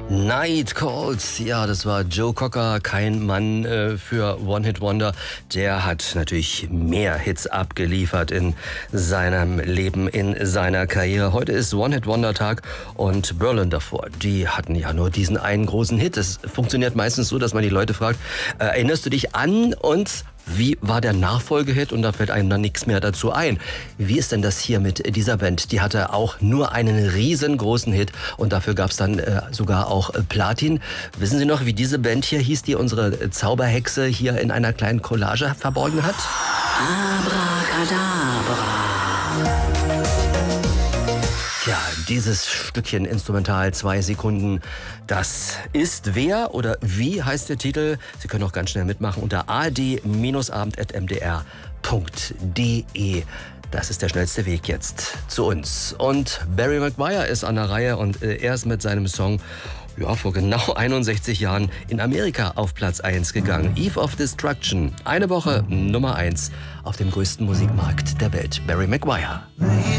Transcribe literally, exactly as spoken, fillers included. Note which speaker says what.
Speaker 1: Night Calls, ja, das war Joe Cocker, kein Mann äh, für One-Hit-Wonder. Der hat natürlich mehr Hits abgeliefert in seinem Leben, in seiner Karriere. Heute ist One-Hit-Wonder-Tag und Berlin davor, die hatten ja nur diesen einen großen Hit. Es funktioniert meistens so, dass man die Leute fragt, äh, erinnerst du dich an uns? Wie war der Nachfolgehit? Und da fällt einem dann nichts mehr dazu ein. Wie ist denn das hier mit dieser Band? Die hatte auch nur einen riesengroßen Hit und dafür gab es dann äh, sogar auch äh, Platin. Wissen Sie noch, wie diese Band hier hieß, die unsere Zauberhexe hier in einer kleinen Collage verborgen hat?
Speaker 2: Abracadabra.
Speaker 1: Ja, dieses Stückchen Instrumental, zwei Sekunden, das ist wer oder wie heißt der Titel? Sie können auch ganz schnell mitmachen unter a r d abend punkt m d r punkt d e. Das ist der schnellste Weg jetzt zu uns. Und Barry McGuire ist an der Reihe und er ist mit seinem Song ja, vor genau einundsechzig Jahren in Amerika auf Platz eins gegangen. Eve of Destruction, eine Woche Nummer eins auf dem größten Musikmarkt der Welt. Barry McGuire.